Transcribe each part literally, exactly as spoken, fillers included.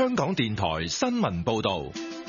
香港電台新聞報道。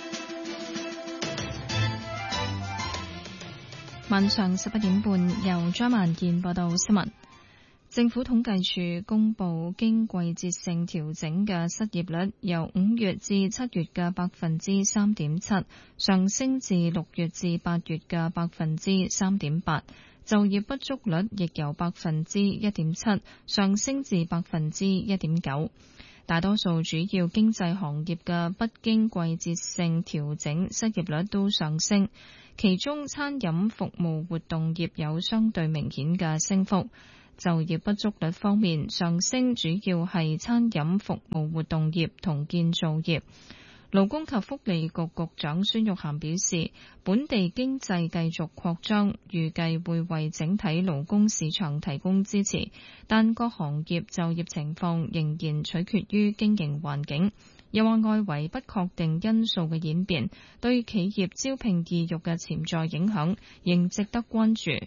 晚上十一點半，由張萬健報道新聞。政府統計處公布經季節性調整嘅失業率由五月至七月嘅百分之三點七上升至六月至八月嘅百分之三點八，就業不足率亦由百分之一點七上升至百分之一點九。大多數主要經濟行業嘅不經季節性調整失業率都上升，其中餐飲服務活動業有相對明顯嘅升幅。就業不足率方面，上升主要係餐飲服務活動業同建造業。勞工及福利局局長孫玉菡表示，本地經濟繼續擴張，預計會為整體勞工市場提供支持，但各行業就業情況仍然取決於經營環境。又話外圍不確定因素嘅演變對企業招聘意欲嘅潛在影響仍值得關注。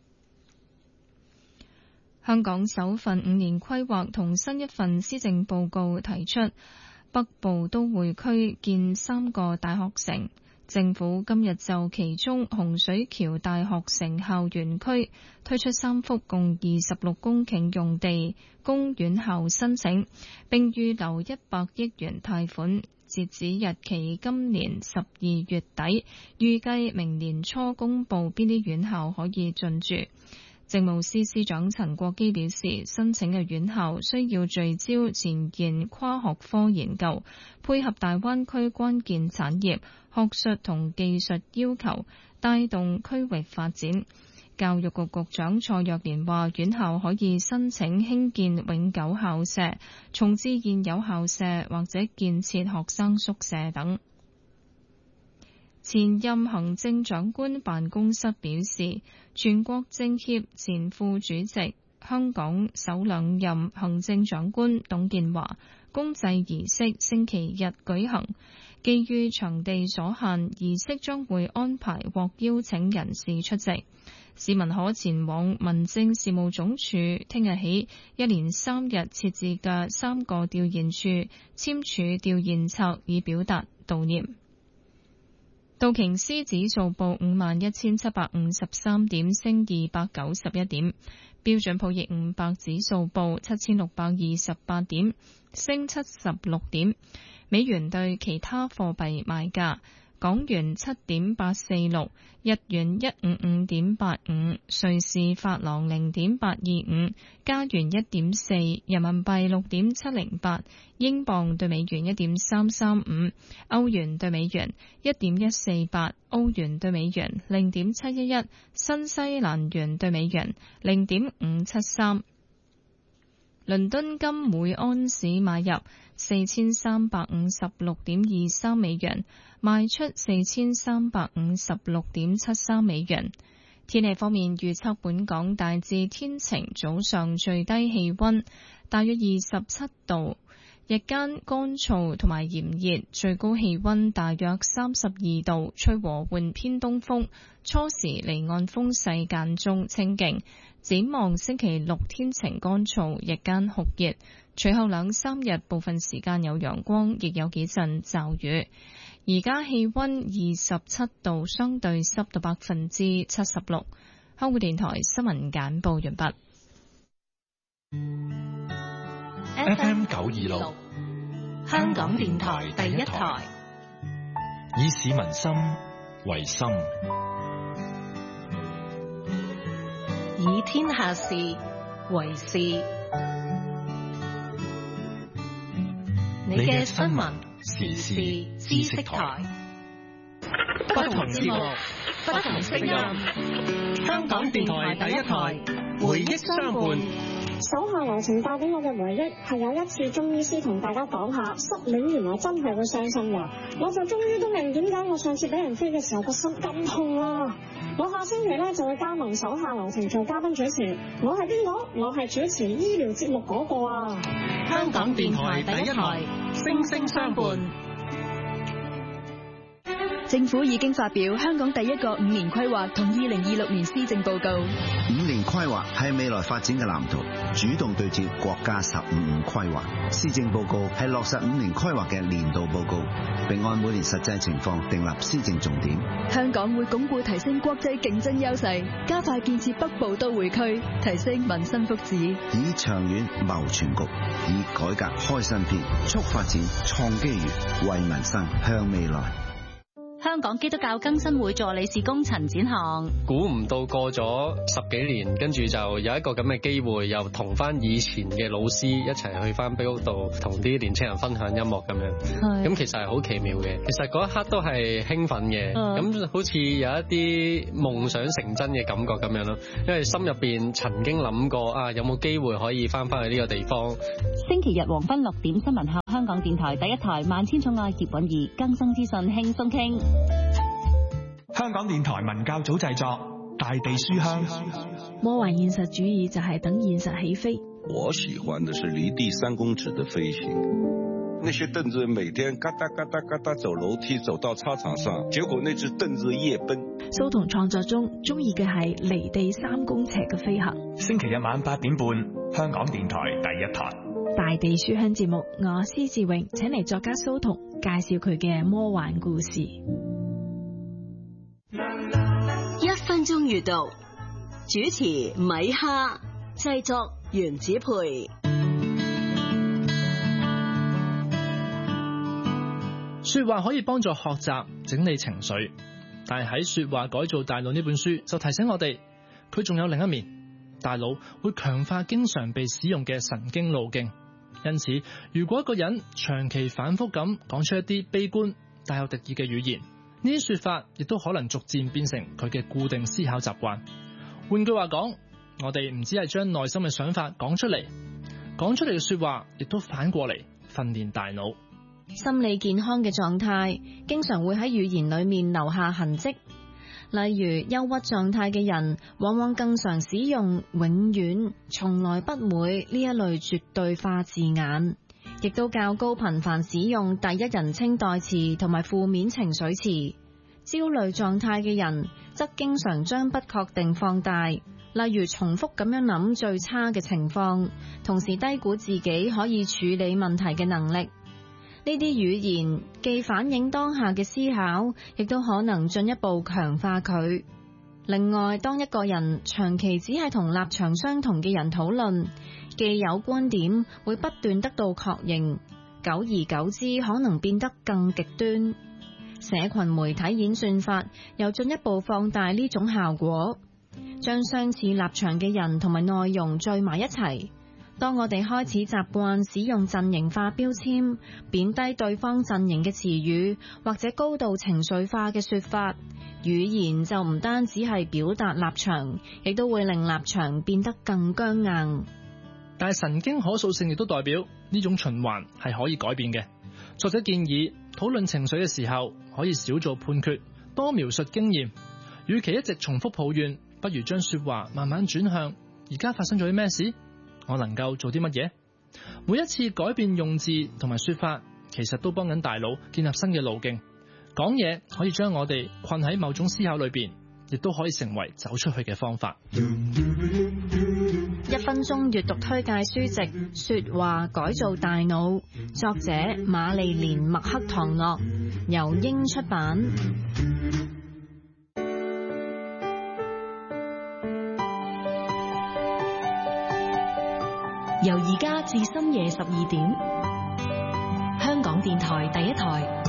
香港首份五年規劃同新一份施政報告提出，北部都會區建三個大學城。政府今日就其中洪水橋大學城校園區推出三幅共二十六公頃用地供院校申請，並預留一百億元貸款，截止日期今年十二月底，預計明年初公布邊啲院校可以進駐。政務司司長陳國基表示，申請嘅院校需要聚焦前沿跨學科研究，配合大灣區關鍵產業、學術同技術要求，帶動區域發展。教育局局長蔡若蓮話，院校可以申請興建永久校舍、重置現有校舍或者建設學生宿舍等。前任行政長官辦公室表示，全國政協前副主席、香港首兩任行政長官董建華公祭儀式星期日舉行，基於場地所限，儀式將會安排獲邀請人士出席。市民可前往民政事務總署聽日起一連三日設置嘅三個弔唁處簽署弔唁冊，以表達悼念。道瓊斯指數報五萬一千七百五十三點，升二百九十一點。標準普爾五百指數報七千六百二十八點，升七十六點。美元對其他貨幣賣價：港元七點八四六，日元一五五點八五，瑞士法郎零點八二五，加元一點四，人民幣六點七零八，英鎊對美元一點三三五，歐元對美元一點一四八，歐元對美元零點七一一，新西蘭元對美元零點五七三。倫敦金每安士買入四千三百五十六點二三美元，賣出四千三百五十六點七三美元。天氣方面預測，本港大致天晴，早上最低氣溫大約二十七度，日間乾燥同埋炎熱，最高氣溫大約三十二度，吹和緩偏東風，初時離岸風勢間中清勁。展望星期六天晴乾燥，日間酷熱，隨後兩三日部分時間有陽光，亦有幾陣驟雨。而家氣溫二十七度，相對濕度百分之七十六。香港電台新聞簡報完畢。 F M 九二六， 香港電台第一台， 以市民心為心， 以天下事為事。你嘅新聞時事知識台， 不同節目，不同聲音。香港電台第一台，回憶相伴。 手下留情帶俾我嘅回憶係有一次中醫師同大家講下失戀原來真係會傷心㗎，我就終於都明點解我上次俾人飛嘅時候個心咁痛啦。我下星期咧就會加盟手下留情做嘉賓主持，我係邊個？我係主持醫療節目嗰個啊。 香港電台第一台，聲聲相伴。 政府已經發表香港第一個五年規劃同二零二六年施政報告。 五年規劃係未來發展嘅藍圖，主動對接國家十五五規劃。施政報告係落實五年規劃嘅年度報告，並按每年實際情況訂立施政重點。 香港會鞏固提升國際競爭優勢，加快建設北部都會區，提升民生福祉， 以長遠謀全局，以改革開新篇，促發展創機遇，為民生向未來。 香港基督教更新會助理事工陳展航， 估唔到過咗十幾年，跟住就有一個咁嘅機會，又同翻以前嘅老師一齊去翻碑屋度，同啲年青人分享音樂咁樣。咁其實係好奇妙嘅，其實嗰一刻都係興奮嘅，咁好似有一啲夢想成真嘅感覺咁樣咯。因為心入邊曾經諗過啊，有冇機會可以翻翻去呢個地方。 星期日黃昏六點新聞後，香港電台第一台萬千寵愛葉韻儀更新資訊輕鬆傾。 香港電台文教組製作《大地書香》。 魔幻現實主義就係等現實起飛。 我喜歡的是離地三公尺的飛行。那些凳子每天嘎嗒嘎嗒嘎嗒走樓梯走到操場上，結果那隻凳子夜奔。 蘇童創作中中意嘅係離地三公尺嘅飛行。 星期日晚八點半，香港電台第一台《 大地書香》節目，我施志榮請嚟作家蘇童介紹佢嘅魔幻故事。 一分鐘閱讀，主持米哈，製作原子培。 說話可以幫助學習整理情緒，但係喺說話改造大腦呢本書就提醒我哋，佢仲有另一面。大腦會強化經常被使用嘅神經路徑，因此如果一個人長期反覆咁講出一啲悲觀帶有敵意嘅語言，呢啲說法亦都可能逐漸變成佢嘅固定思考習慣。換句話講，我哋唔只係將內心嘅想法講出嚟，講出嚟嘅說話亦都反過嚟訓練大腦。 心理健康嘅狀態經常會喺語言裏面留下痕跡，例如憂鬱狀態嘅人往往更常使用永遠、從來不會呢一類絕對化字眼，亦都較高頻繁使用第一人稱代詞同埋負面情緒詞。焦慮狀態嘅人則經常將不確定放大，例如重複咁樣諗最差嘅情況，同時低估自己可以處理問題嘅能力。呢啲語言既反映當下嘅思考，亦都可能進一步強化佢。另外，當一個人長期只係同立場相同嘅人討論，既有觀點會不斷得到確認，久而久之可能變得更極端。社群媒體演算法又進一步放大呢種效果，將相似立場嘅人同埋內容聚埋一齊。當我哋開始習慣使用陣營化標籤，貶低對方陣營嘅詞語，或者高度情緒化嘅說法，語言就唔單止係表達立場，亦都會令立場變得更僵硬。 但係神經可塑性亦都代表呢種循環係可以改變嘅。作者建議討論情緒嘅時候，可以少做判決，多描述經驗。與其一直重複抱怨，不如將說話慢慢轉向而家發生咗啲咩事，我能夠做啲乜嘢？每一次改變用字同埋說法，其實都幫緊大腦建立新嘅路徑。講嘢可以將我哋困喺某種思考裏邊，亦都可以成為走出去嘅方法。 一分鐘閱讀推介書籍《說話改造大腦》，作者瑪麗蓮麥克唐諾，由英出版。 由而家至深夜十二點，香港電台第一台。